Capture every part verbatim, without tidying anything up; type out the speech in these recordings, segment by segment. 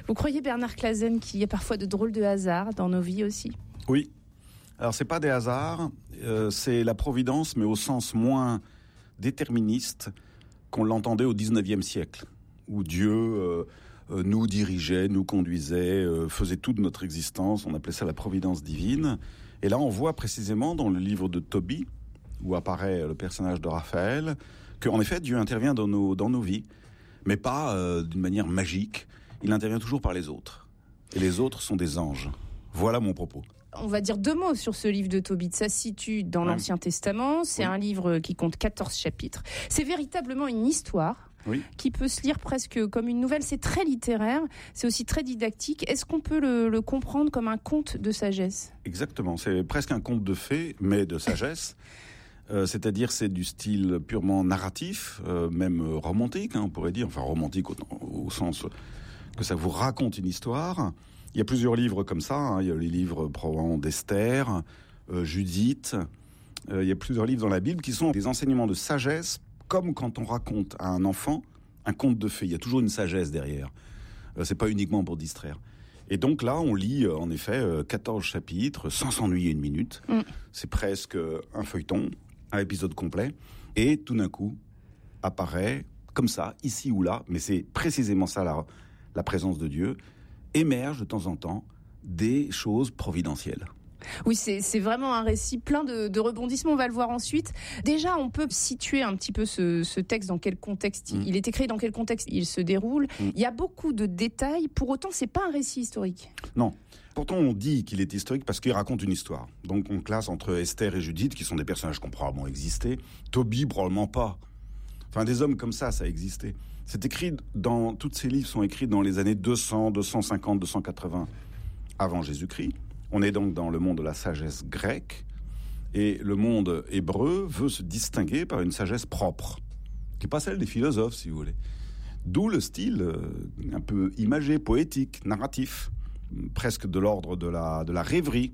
Vous croyez, Bernard Clasen, qu'il y a parfois de drôles de hasards dans nos vies aussi ? Oui. Alors, c'est pas des hasards, euh, c'est la providence, mais au sens moins déterministe qu'on l'entendait au dix-neuvième siècle, où Dieu euh, euh, nous dirigeait, nous conduisait, euh, faisait toute notre existence. On appelait ça la providence divine. Et là, on voit précisément dans le livre de Tobie, où apparaît le personnage de Raphaël, qu'en effet, Dieu intervient dans nos, dans nos vies, mais pas euh, d'une manière magique. Il intervient toujours par les autres. Et les autres sont des anges. Voilà mon propos. On va dire deux mots sur ce livre de Tobie. Ça se situe dans ouais. l'Ancien Testament. C'est oui. un livre qui compte quatorze chapitres. C'est véritablement une histoire oui. qui peut se lire presque comme une nouvelle. C'est très littéraire, c'est aussi très didactique. Est-ce qu'on peut le, le comprendre comme un conte de sagesse ? Exactement, c'est presque un conte de fées, mais de sagesse. Euh, c'est-à-dire c'est du style purement narratif, euh, même romantique, hein, on pourrait dire, enfin romantique au, au sens que ça vous raconte une histoire. Il y a plusieurs livres comme ça, hein. Il y a les livres probablement d'Esther, euh, Judith, euh, il y a plusieurs livres dans la Bible qui sont des enseignements de sagesse, comme quand on raconte à un enfant un conte de fées, il y a toujours une sagesse derrière, euh, c'est pas uniquement pour distraire. Et donc là, on lit en effet quatorze chapitres, sans s'ennuyer une minute, mmh. c'est presque un feuilleton, un épisode complet, et tout d'un coup, apparaît, comme ça, ici ou là, mais c'est précisément ça la, la présence de Dieu, émerge de temps en temps des choses providentielles. Oui, c'est, c'est vraiment un récit plein de, de rebondissements, on va le voir ensuite. Déjà, on peut situer un petit peu ce, ce texte, dans quel contexte mmh. il est écrit, dans quel contexte il se déroule. Mmh. Il y a beaucoup de détails, pour autant, c'est pas un récit historique. Non. Pourtant, on dit qu'il est historique parce qu'il raconte une histoire. Donc, on classe entre Esther et Judith, qui sont des personnages qui ont probablement existé. Tobie, probablement pas. Enfin, des hommes comme ça, ça a existé. C'est écrit dans, tous ces livres sont écrits dans les années deux cents, deux cent cinquante, deux cent quatre-vingts avant Jésus-Christ. On est donc dans le monde de la sagesse grecque. Et le monde hébreu veut se distinguer par une sagesse propre, qui n'est pas celle des philosophes, si vous voulez. D'où le style euh, un peu imagé, poétique, narratif, presque de l'ordre de la, de la rêverie.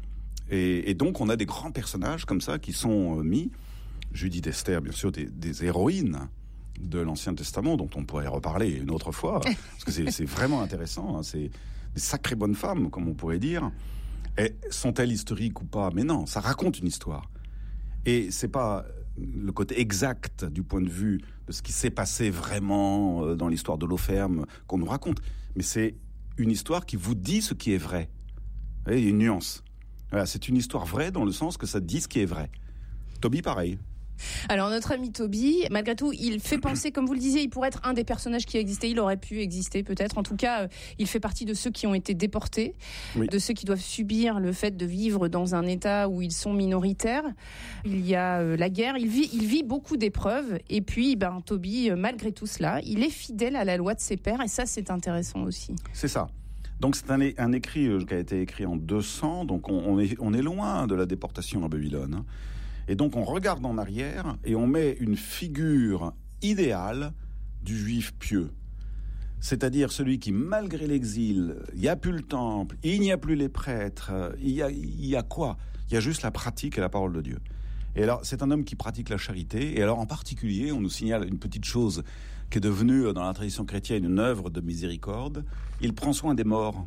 Et, et donc, on a des grands personnages comme ça qui sont euh, mis. Judith, Esther, bien sûr, des, des héroïnes de l'Ancien Testament, dont on pourrait reparler une autre fois, parce que c'est, c'est vraiment intéressant. Hein, c'est des sacrées bonnes femmes, comme on pourrait dire. Et sont-elles historiques ou pas ? Mais non, ça raconte une histoire. Et c'est pas le côté exact du point de vue de ce qui s'est passé vraiment dans l'histoire de l'eau-ferme qu'on nous raconte, mais c'est une histoire qui vous dit ce qui est vrai. Vous voyez, il y a une nuance. Voilà, c'est une histoire vraie dans le sens que ça dit ce qui est vrai. Tobie, pareil. Alors, notre ami Tobie, malgré tout, il fait penser, comme vous le disiez, il pourrait être un des personnages qui a existé. Il aurait pu exister, peut-être. En tout cas, il fait partie de ceux qui ont été déportés, oui. de ceux qui doivent subir le fait de vivre dans un État où ils sont minoritaires. Il y a euh, la guerre. Il vit, il vit beaucoup d'épreuves. Et puis, ben, Tobie, malgré tout cela, il est fidèle à la loi de ses pères. Et ça, c'est intéressant aussi. C'est ça. Donc, c'est un, un écrit euh, qui a été écrit en deux cents. Donc, on, on, est, on est loin de la déportation à Babylone, hein. Et donc, on regarde en arrière et on met une figure idéale du juif pieux. C'est-à-dire celui qui, malgré l'exil, il n'y a plus le temple, il n'y a plus les prêtres, il y a, il y a quoi ? Il y a juste la pratique et la parole de Dieu. Et alors, c'est un homme qui pratique la charité. Et alors, en particulier, on nous signale une petite chose qui est devenue, dans la tradition chrétienne, une œuvre de miséricorde. Il prend soin des morts.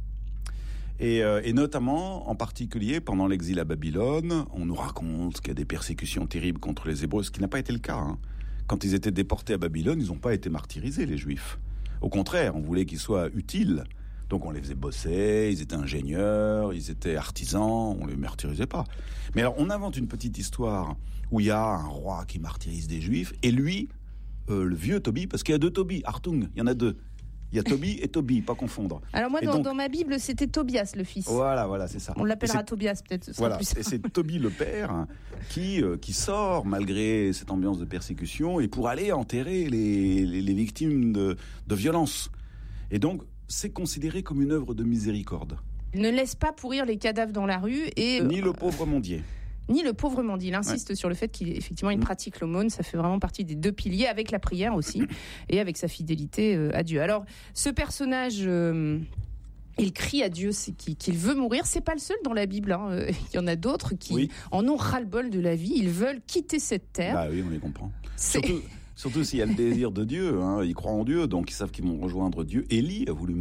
Et, euh, et notamment, en particulier, pendant l'exil à Babylone, on nous raconte qu'il y a des persécutions terribles contre les Hébreux, ce qui n'a pas été le cas, hein. Quand ils étaient déportés à Babylone, ils n'ont pas été martyrisés, les Juifs. Au contraire, on voulait qu'ils soient utiles. Donc on les faisait bosser, ils étaient ingénieurs, ils étaient artisans, on les martyrisait pas. Mais alors, on invente une petite histoire où il y a un roi qui martyrise des Juifs, et lui, euh, le vieux Tobie, parce qu'il y a deux Tobie, Hartung, il y en a deux. Il y a Tobie et Tobie, pas confondre. Alors moi, dans, donc, dans ma Bible, c'était Tobias, le fils. Voilà, voilà, c'est ça. On l'appellera Tobias, peut-être. Ce sera voilà, plus et c'est Tobie le père qui euh, qui sort malgré cette ambiance de persécution et pour aller enterrer les les, les victimes de de violences. Et donc, c'est considéré comme une œuvre de miséricorde. Il ne laisse pas pourrir les cadavres dans la rue et ni le pauvre mendier. Ni le pauvre mendier. Il insiste ouais. sur le fait qu'il effectivement il pratique l'aumône. Ça fait vraiment partie des deux piliers, avec la prière aussi et avec sa fidélité euh, à Dieu. Alors, ce personnage, euh, il crie à Dieu qu'il, qu'il veut mourir. C'est pas le seul dans la Bible, hein. Il y en a d'autres qui oui. en ont ras-le-bol de la vie. Ils veulent quitter cette terre. Bah oui, on les comprend. C'est... Surtout, surtout s'il y a le désir de Dieu, hein. Ils croient en Dieu, donc ils savent qu'ils vont rejoindre Dieu. Élie a voulu